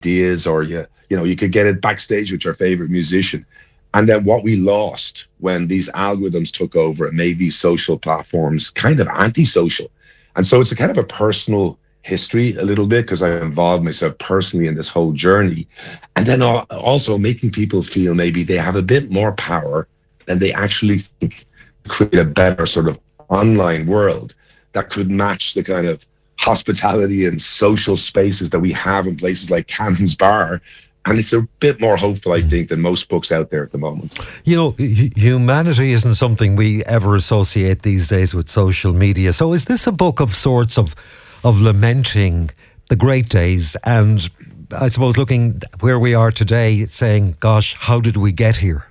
ideas, or you could get it backstage with your favorite musician. And then what we lost when these algorithms took over and made these social platforms kind of antisocial. And so it's a kind of a personal history a little bit, because I involved myself personally in this whole journey. And then also making people feel maybe they have a bit more power than they actually think, create a better sort of online world that could match the kind of hospitality and social spaces that we have in places like Cannon's Bar. And it's a bit more hopeful, I think, than most books out there at the moment. Humanity isn't something we ever associate these days with social media. So is this a book of sorts of lamenting the great days, and I suppose looking where we are today, saying, gosh, how did we get here?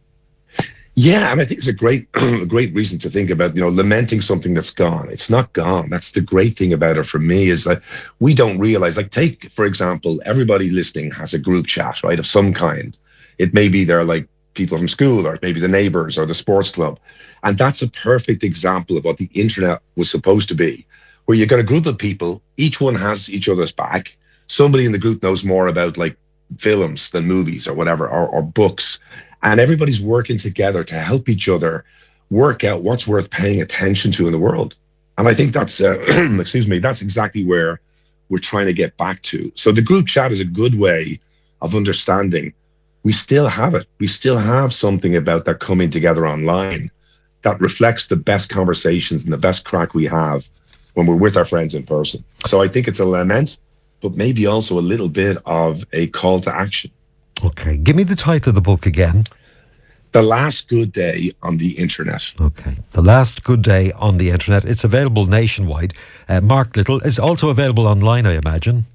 Yeah, and I think it's a great reason to think about, lamenting something that's gone. It's not gone. That's the great thing about it for me, is that we don't realize, like, take, for example, everybody listening has a group chat, right, of some kind. It may be they're like people from school, or maybe the neighbors or the sports club. And that's a perfect example of what the internet was supposed to be, where you've got a group of people, each one has each other's back. Somebody in the group knows more about like films than movies or whatever, or books. And everybody's working together to help each other work out what's worth paying attention to in the world. And I think that's, that's exactly where we're trying to get back to. So the group chat is a good way of understanding we still have it. We still have something about that coming together online that reflects the best conversations and the best crack we have when we're with our friends in person. So I think it's a lament, but maybe also a little bit of a call to action. Okay, give me the title of the book again. The Last Good Day on the Internet. Okay, The Last Good Day on the Internet. It's available nationwide. Mark Little is also available online, I imagine.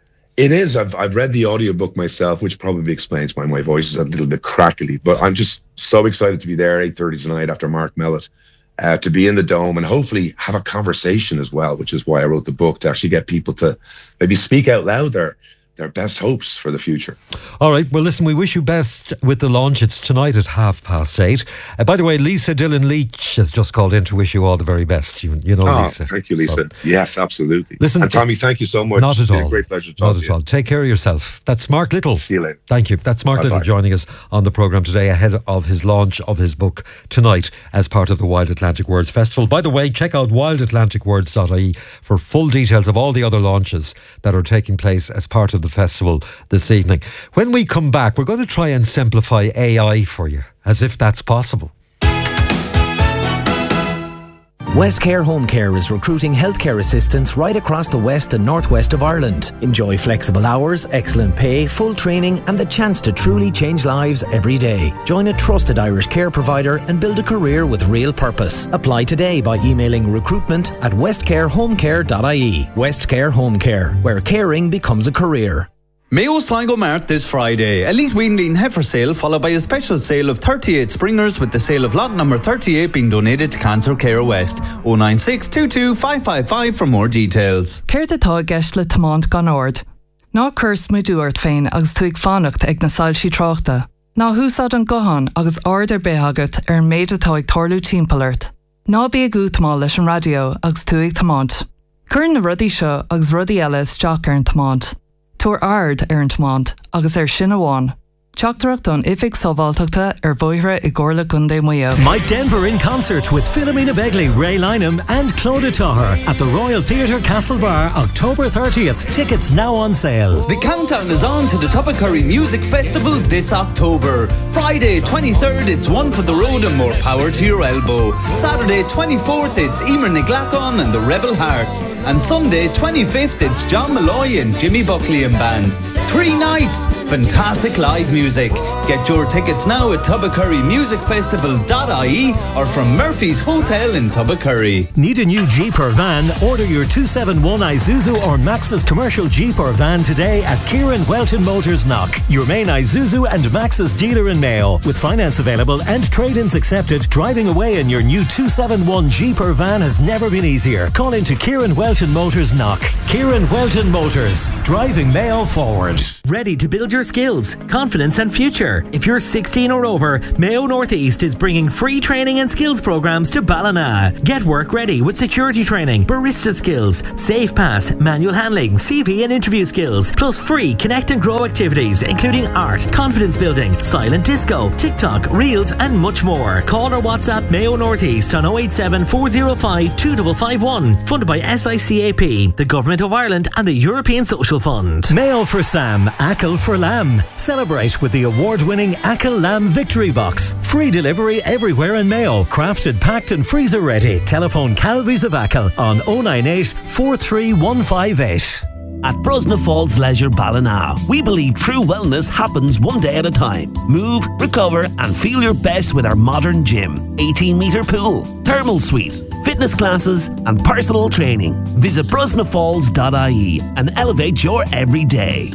It is. I've read the audiobook myself, which probably explains why my voice is a little bit crackly. But I'm just so excited to be there 8:30 tonight after Mark Mellett, to be in the Dome and hopefully have a conversation as well, which is why I wrote the book, to actually get people to maybe speak out loud their best hopes for the future. All right, well listen, we wish you best with the launch. It's tonight at 8:30. By the way, Lisa Dillon Leach has just called in to wish you all the very best. You know Lisa. Thank you, Lisa. So, yes, absolutely. Listen, and Tommy, thank you so much. Not at all. It's been a great pleasure to talk to you. Not at all. Take care of yourself. That's Mark Little. See you later. Thank you. That's Mark Little joining us on the programme today ahead of his launch of his book tonight as part of the Wild Atlantic Words Festival. By the way, check out wildatlanticwords.ie for full details of all the other launches that are taking place as part of the festival this evening. When we come back, we're going to try and simplify AI for you, as if that's possible. Westcare Home Care is recruiting healthcare assistants right across the west and northwest of Ireland. Enjoy flexible hours, excellent pay, full training and the chance to truly change lives every day. Join a trusted Irish care provider and build a career with real purpose. Apply today by emailing recruitment@westcarehomecare.ie. Westcare Home Care, where caring becomes a career. Mayo Sligo Mart this Friday. Elite Weanleen heifer sale followed by a special sale of 38 springers, with the sale of lot number 38 being donated to Cancer Care West. 096 22 555 for more details. Céir atá gceist le tiomáint gan ord. Ná curs mu dúirt féin agus tú ag fanacht ag na sailsí tráchta. Ná húsad an gohan agus ard béthagat méid atá ag torlú timpairt. Ná bí ag útmá leis an radio agus tú ag tiomáint. Cuireann na rudaí seo agus rudaí eile isteach ar an tiomáint. Tuair ard ar an tiomáint agus ar sin amháin. Teachtarach don ifig sábháilteachta bhuaithre I gcomharla Gundé Mayo. Mike Denver in concert with Philomena Begley, Ray Lynham and Clodagh Taher at the Royal Theatre Castlebar, October 30th. Tickets now on sale. The countdown is on to the Tubbercurry Music Festival this October. Friday 23rd, it's One for the Road and More Power to Your Elbow. Saturday 24th, it's Emer Niglacon and the Rebel Hearts. And Sunday 25th, it's John Malloy and Jimmy Buckley and Band. 3 nights, fantastic live music. Get your tickets now at tubbercurrymusicfestival.ie or from Murphy's Hotel in Tubbercurry. Need a new Jeep or van? Order your 271 Isuzu or Maxus commercial Jeep or van today at Kieran Welton Motors Knock, your main Isuzu and Maxus dealer in Mayo. With finance available and trade-ins accepted, driving away in your new 271 Jeep or van has never been easier. Call into Kieran Welton Motors Knock. Kieran Welton Motors, driving Mayo forward. Ready to build your skills, confidence and future? If you're 16 or over, Mayo Northeast is bringing free training and skills programs to Ballina. Get work ready with security training, barista skills, safe pass, manual handling, CV and interview skills, plus free connect and grow activities including art, confidence building, silent disco, TikTok, reels and much more. Call or WhatsApp Mayo Northeast on 087 405 2551. Funded by SICAP, the Government of Ireland and the European Social Fund. Mayo for Sam, Ackle for Lamb. Celebrate with the award-winning Ackle Lamb Victory Box. Free delivery everywhere in Mayo. Crafted, packed and freezer ready. Telephone Calvies of Ackle on 098 43158. At Brosna Falls Leisure Ballina, we believe true wellness happens one day at a time. Move, recover and feel your best with our modern gym, 18-metre pool, thermal suite, fitness classes and personal training. Visit brosnafalls.ie and elevate your everyday.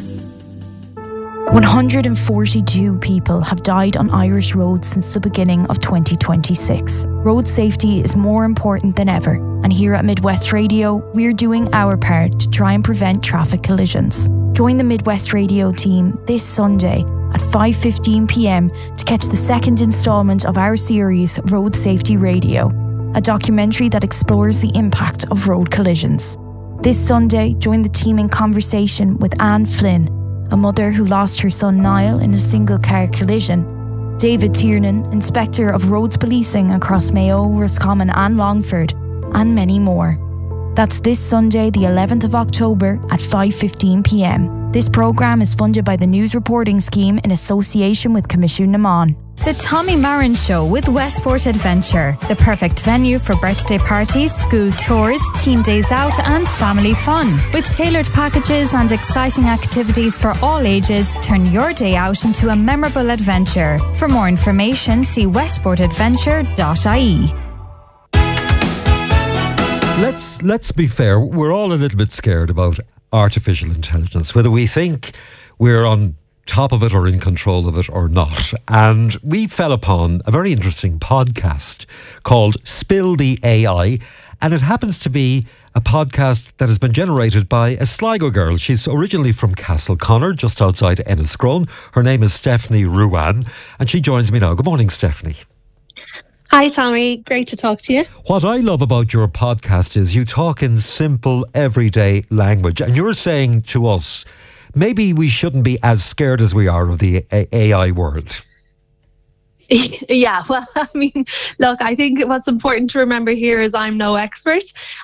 142 people have died on Irish roads since the beginning of 2026. Road safety is more important than ever, and here at Midwest Radio, we're doing our part to try and prevent traffic collisions. Join the Midwest Radio team this Sunday at 5:15 p.m. to catch the second instalment of our series Road Safety Radio, a documentary that explores the impact of road collisions. This Sunday, join the team in conversation with Anne Flynn, a mother who lost her son Niall in a single-car collision, David Tiernan, Inspector of Roads Policing across Mayo, Roscommon and Longford, and many more. That's this Sunday, the 11th of October at 5:15 p.m. This programme is funded by the News Reporting Scheme in association with Commission Naman. The Tommy Marin Show with Westport Adventure, the perfect venue for birthday parties, school tours, team days out and family fun. With tailored packages and exciting activities for all ages, turn your day out into a memorable adventure. For more information, see westportadventure.ie. Let's be fair, we're all a little bit scared about artificial intelligence, whether we think we're on top of it or in control of it or not. And we fell upon a very interesting podcast called Spill the AI, and it happens to be a podcast that has been generated by a Sligo girl. She's originally from Castleconnor, just outside Enniscrone. Her name is Stephanie Ruan, and she joins me now. Good morning, Stephanie. Hi, Tommy. Great to talk to you. What I love about your podcast is you talk in simple, everyday language, and you're saying to us, maybe we shouldn't be as scared as we are of the AI world. Yeah, well, I mean, look, I think what's important to remember here is I'm no expert.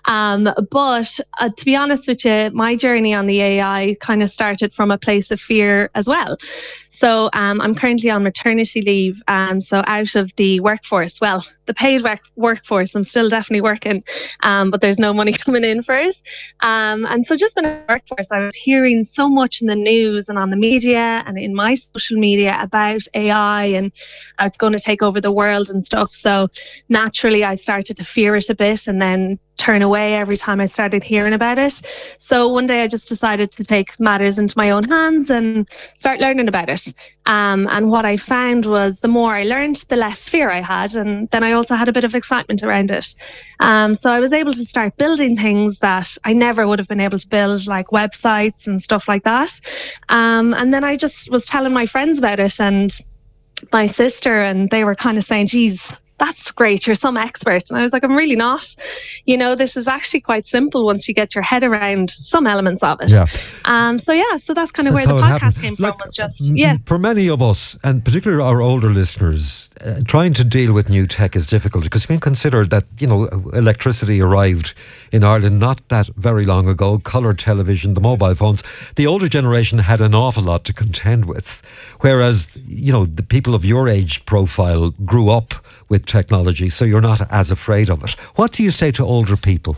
But to be honest with you, my journey on the AI kind of started from a place of fear as well. So I'm currently on maternity leave, so out of the workforce. Well, the paid workforce, I'm still definitely working, but there's no money coming in for it. And so just when I workforce, I was hearing so much in the news and on the media and in my social media about AI and how it's going to take over the world and stuff. So naturally, I started to fear it a bit and then turn away every time I started hearing about it. So one day I just decided to take matters into my own hands and start learning about it. And what I found was the more I learned, the less fear I had. And then I also had a bit of excitement around it. So I was able to start building things that I never would have been able to build, like websites and stuff like that. And then I just was telling my friends about it and my sister, and they were kind of saying, geez, that's great, you're some expert. And I was like, I'm really not. You know, this is actually quite simple once you get your head around some elements of it. Yeah. So that's kind of where the podcast came from. Was just, for many of us, and particularly our older listeners, trying to deal with new tech is difficult because you can consider that, you know, electricity arrived in Ireland not that very long ago, colour television, the mobile phones. The older generation had an awful lot to contend with, whereas, you know, the people of your age profile grew up with technology, so you're not as afraid of it. What do you say to older people?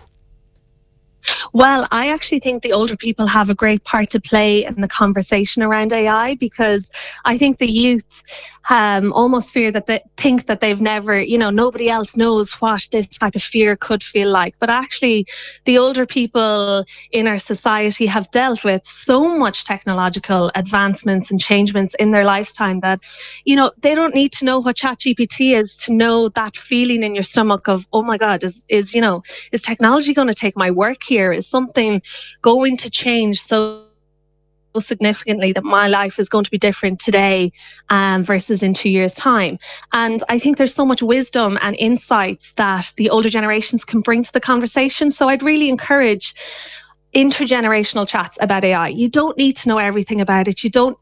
Well, I actually think the older people have a great part to play in the conversation around AI, because I think the youth almost fear that they think that they've never, you know, nobody else knows what this type of fear could feel like. But actually, the older people in our society have dealt with so much technological advancements and changements in their lifetime that, you know, they don't need to know what ChatGPT is to know that feeling in your stomach of, oh my God, is technology going to take my work here? Is something going to change so significantly that my life is going to be different today versus in 2 years' time. And I think there's so much wisdom and insights that the older generations can bring to the conversation. So I'd really encourage intergenerational chats about AI. You don't need to know everything about it. You don't